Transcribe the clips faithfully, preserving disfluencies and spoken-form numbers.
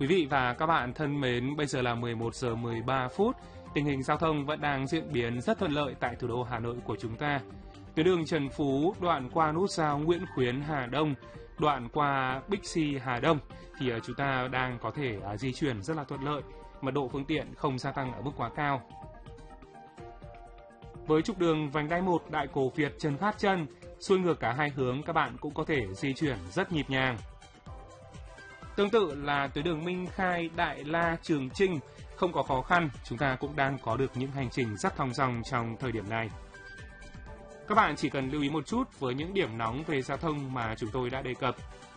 Quý vị và các bạn thân mến, bây giờ là mười một giờ mười ba phút. Tình hình giao thông vẫn đang diễn biến rất thuận lợi tại thủ đô Hà Nội của chúng ta. Tuyến đường Trần Phú, đoạn qua nút giao Nguyễn Khuyến Hà Đông, đoạn qua Bixi Hà Đông thì chúng ta đang có thể uh, di chuyển rất là thuận lợi, mật độ phương tiện không gia tăng ở mức quá cao. Với trục đường vành đai một Đại Cổ Việt Trần Khát Trân, xuôi ngược cả hai hướng, các bạn cũng có thể di chuyển rất nhịp nhàng. Tương tự là tuyến đường Minh Khai Đại La Trường Chinh, không có khó khăn, chúng ta cũng đang có được những hành trình rất thong dong trong thời điểm này. Các bạn chỉ cần lưu ý một chút với những điểm nóng về giao thông mà chúng tôi đã đề cập.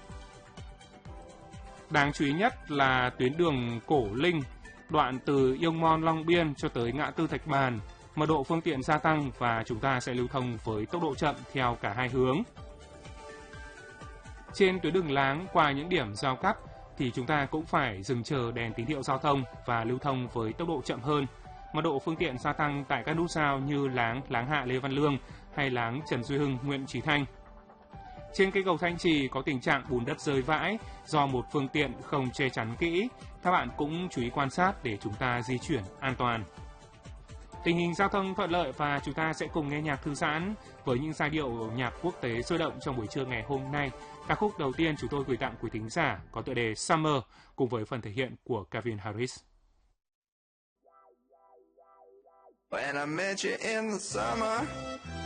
Đáng chú ý nhất là tuyến đường Cổ Linh, đoạn từ Yêu Mon Long Biên cho tới ngã tư Thạch Bàn, mật độ phương tiện gia tăng và chúng ta sẽ lưu thông với tốc độ chậm theo cả hai hướng. Trên tuyến đường Láng qua những điểm giao cắt thì chúng ta cũng phải dừng chờ đèn tín hiệu giao thông và lưu thông với tốc độ chậm hơn. Mật độ phương tiện gia tăng tại các nút giao như Láng, Láng Hạ Lê Văn Lương hay Láng Trần Duy Hưng, Nguyễn Chí Thanh. Trên cây cầu Thanh Trì có tình trạng bùn đất rơi vãi do một phương tiện không che chắn kỹ. Các bạn cũng chú ý quan sát để chúng ta di chuyển an toàn. Tình hình giao thông thuận lợi và chúng ta sẽ cùng nghe nhạc thư giãn với những giai điệu nhạc quốc tế sôi động trong buổi trưa ngày hôm nay. Ca khúc đầu tiên chúng tôi gửi tặng quý thính giả có tựa đề Summer cùng với phần thể hiện của Calvin Harris. When I met you in the summer,